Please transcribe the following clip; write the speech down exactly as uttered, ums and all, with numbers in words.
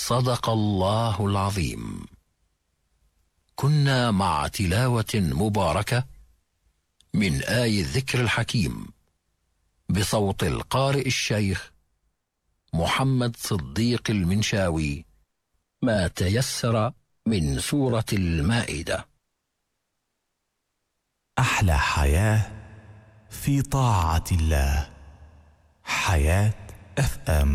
صدق الله العظيم. كنا مع تلاوة مباركة من آي الذكر الحكيم بصوت القارئ الشيخ محمد صديق المنشاوي، ما تيسر من سورة المائدة. أحلى حياة في طاعة الله. حياة اف ام.